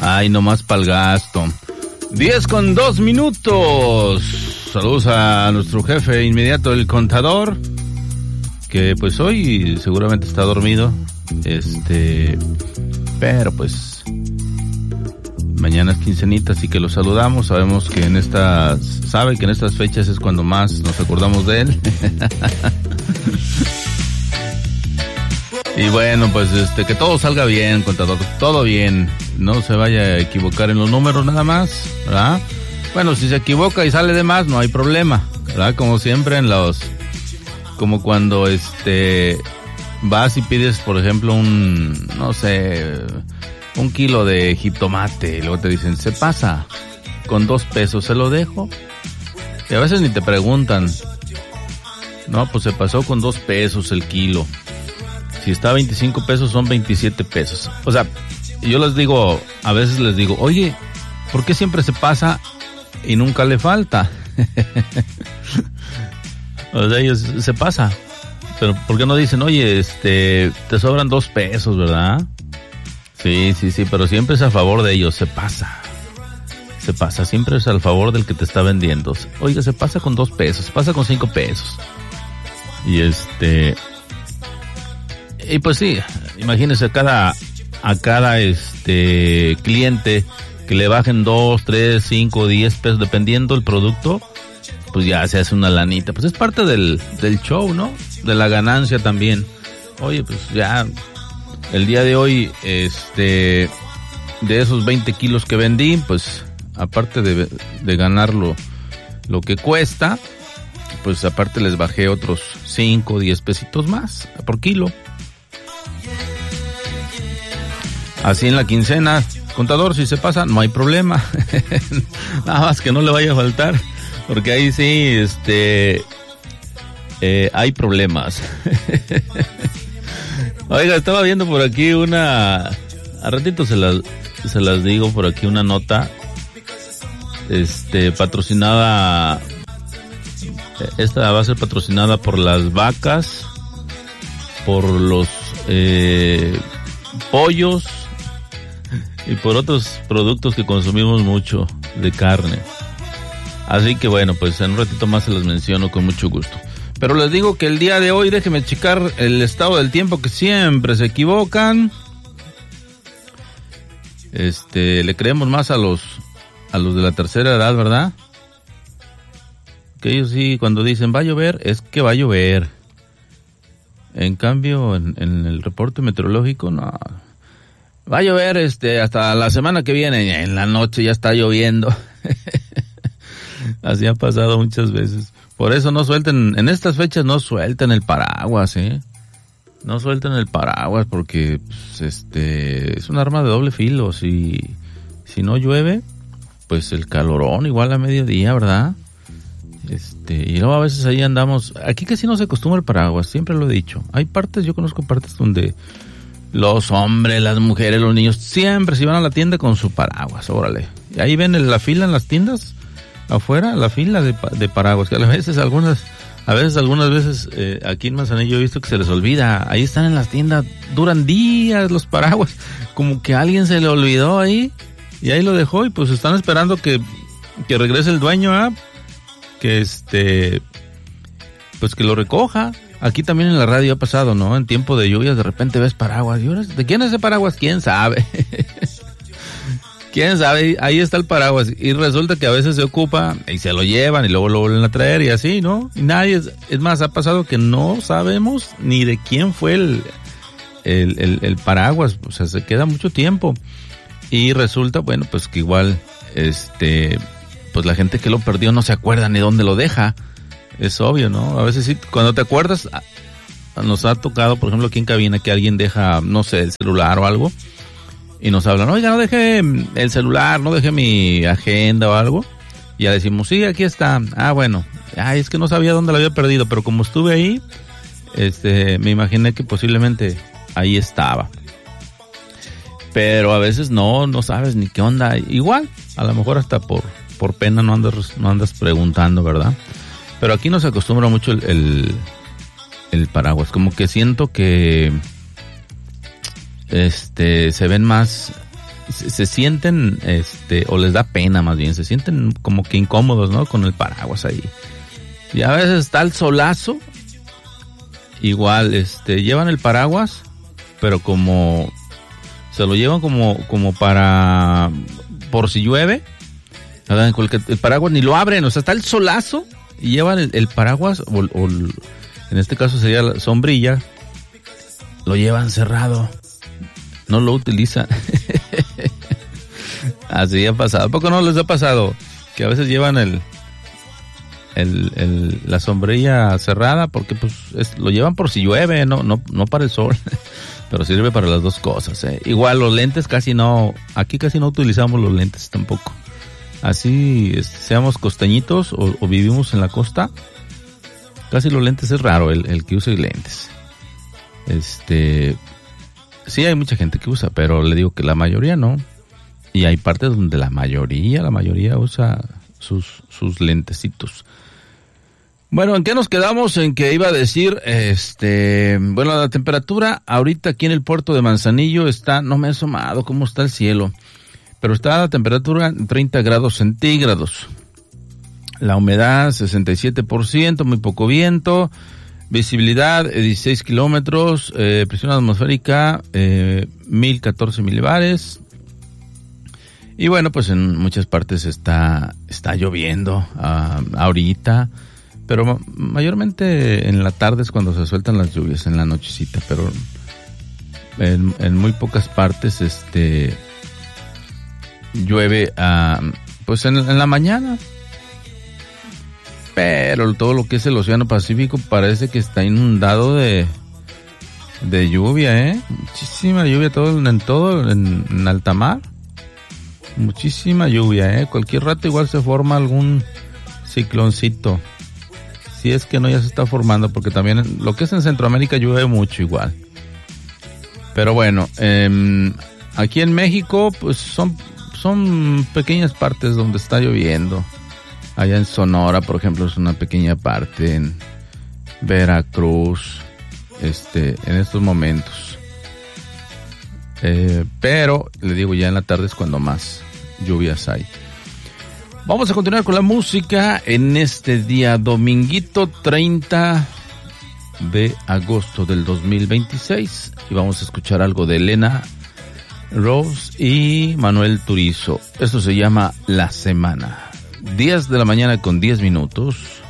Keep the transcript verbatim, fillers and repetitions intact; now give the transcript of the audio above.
Ay, nomás pa'l gasto. Diez con dos minutos. Saludos a nuestro jefe inmediato, el contador, que pues hoy seguramente está dormido. Este, pero pues mañana es quincenita, así que lo saludamos. Sabemos que en estas, sabe que en estas fechas es cuando más nos acordamos de él. Y bueno, pues este, que todo salga bien, contador, todo bien, no se vaya a equivocar en los números nada más, ¿verdad? Bueno, si se equivoca y sale de más, no hay problema, ¿verdad? Como siempre en los, como cuando este, vas y pides, por ejemplo, un, no sé, un kilo de jitomate, y luego te dicen, se pasa, con dos pesos, ¿se lo dejo? Y a veces ni te preguntan, no, pues se pasó con dos pesos el kilo. Si está a veinticinco pesos, son veintisiete pesos. O sea, yo les digo, a veces les digo, oye, ¿por qué siempre se pasa y nunca le falta? O sea, ellos se pasa. Pero ¿por qué no dicen, oye, este, te sobran dos pesos, ¿verdad? Sí, sí, sí, pero siempre es a favor de ellos, se pasa. Se pasa, siempre es al favor del que te está vendiendo. Oiga, se pasa con dos pesos, se pasa con cinco pesos. Y este... Y pues sí, imagínense a cada, a cada este cliente que le bajen dos, tres, cinco, diez pesos, dependiendo del producto, pues ya se hace una lanita. Pues es parte del, del show, ¿no? De la ganancia también. Oye, pues ya, el día de hoy, este, de esos veinte kilos que vendí, pues, aparte de, de ganar lo, lo que cuesta, pues aparte les bajé otros cinco, diez pesitos más por kilo. Así en la quincena, contador, si se pasa, no hay problema. Nada más que no le vaya a faltar, porque ahí sí, este, eh, hay problemas. Oiga, estaba viendo por aquí una, a ratito se las, se las digo por aquí, una nota, este, patrocinada, esta va a ser patrocinada por las vacas, por los, eh, pollos, y por otros productos que consumimos mucho de carne. Así que bueno, pues en un ratito más se los menciono con mucho gusto. Pero les digo que el día de hoy, déjenme checar el estado del tiempo, que siempre se equivocan. Este, le creemos más a los a los de la tercera edad, ¿verdad? Que ellos sí, cuando dicen va a llover, es que va a llover. En cambio, en, en el reporte meteorológico, no. Va a llover este hasta la semana que viene, en la noche ya está lloviendo. Así ha pasado muchas veces. Por eso no suelten, en estas fechas no suelten el paraguas, ¿eh? No suelten el paraguas porque pues, este es un arma de doble filo. Si, si no llueve, pues el calorón igual a mediodía, ¿verdad? Este, y luego a veces ahí andamos, aquí casi no se acostumbra el paraguas, siempre lo he dicho. Hay partes, yo conozco partes donde los hombres, las mujeres, los niños siempre se van a la tienda con su paraguas, órale. Y ahí ven la fila en las tiendas, afuera, la fila de, de paraguas, que a veces algunas, a veces algunas veces eh, aquí en Manzanillo he visto que se les olvida, ahí están en las tiendas, duran días los paraguas, como que a alguien se le olvidó ahí, y ahí lo dejó, y pues están esperando que, que regrese el dueño, ¿eh? Que este, pues que lo recoja. Aquí también en la radio ha pasado, ¿no? En tiempo de lluvias de repente ves paraguas. ¿Y ahora, de quién es ese paraguas? ¿Quién sabe? ¿Quién sabe? Ahí está el paraguas. Y resulta que a veces se ocupa y se lo llevan y luego lo vuelven a traer y así, ¿no? Y nadie, es, es más, ha pasado que no sabemos ni de quién fue el, el, el, el paraguas. O sea, se queda mucho tiempo. Y resulta, bueno, pues que igual, este, pues la gente que lo perdió no se acuerda ni dónde lo deja. Es obvio, ¿no? A veces sí, cuando te acuerdas, nos ha tocado, por ejemplo, aquí en cabina, que alguien deja, no sé, el celular o algo, y nos hablan, oiga, no dejé el celular, no dejé mi agenda o algo, y ya decimos, sí, aquí está. Ah, bueno, ay, es que no sabía dónde lo había perdido, pero como estuve ahí, este, me imaginé que posiblemente ahí estaba. Pero a veces no, no sabes ni qué onda. Igual, a lo mejor hasta por, por pena no andas, no andas preguntando, ¿verdad? Pero aquí no se acostumbra mucho el, el, el paraguas. Como que siento que este se ven más se, se sienten, este, o les da pena más bien, se sienten como que incómodos, ¿no? Con el paraguas ahí. Y a veces está el solazo, igual, este, llevan el paraguas, pero como, se lo llevan como, como para, por si llueve, el paraguas ni lo abren, o sea, está el solazo, y llevan el, el paraguas, o, o en este caso sería la sombrilla, lo llevan cerrado, no lo utilizan. Así ha pasado. ¿A poco no les ha pasado que a veces llevan el, el, el la sombrilla cerrada porque pues es, lo llevan por si llueve, no, no, no para el sol, pero sirve para las dos cosas, ¿eh? Igual los lentes casi no, aquí casi no utilizamos los lentes tampoco. Así seamos costeñitos o, o vivimos en la costa, casi los lentes es raro el, el que use lentes. Este, sí hay mucha gente que usa, pero le digo que la mayoría no. Y hay partes donde la mayoría, la mayoría usa sus, sus lentecitos. Bueno, ¿en qué nos quedamos? En que iba a decir, este, bueno, la temperatura ahorita aquí en el puerto de Manzanillo está, no me he asomado cómo está el cielo, pero está la temperatura en treinta grados centígrados. La humedad sesenta y siete por ciento, muy poco viento. Visibilidad, eh, dieciséis kilómetros, eh, presión atmosférica, eh, mil catorce milibares. Y bueno, pues en muchas partes está, está lloviendo uh, ahorita, pero mayormente en la tarde es cuando se sueltan las lluvias, en la nochecita, pero en, en muy pocas partes este llueve uh, pues en, en la mañana. Pero todo lo que es el Océano Pacífico parece que está inundado de de lluvia, ¿eh? Muchísima lluvia todo en todo en, en alta mar. Muchísima lluvia, ¿eh? Cualquier rato igual se forma algún cicloncito. Si es que no ya se está formando, porque también lo que es en Centroamérica llueve mucho igual. Pero bueno, eh, aquí en México pues son son pequeñas partes donde está lloviendo. Allá en Sonora, por ejemplo, es una pequeña parte, en Veracruz, este, en estos momentos. Eh, pero, le digo, ya en la tarde es cuando más lluvias hay. Vamos a continuar con la música en este día dominguito treinta de agosto del dos mil veintiséis. Y vamos a escuchar algo de Elena Rose y Manuel Turizo. Esto se llama La Semana. diez de la mañana con diez minutos.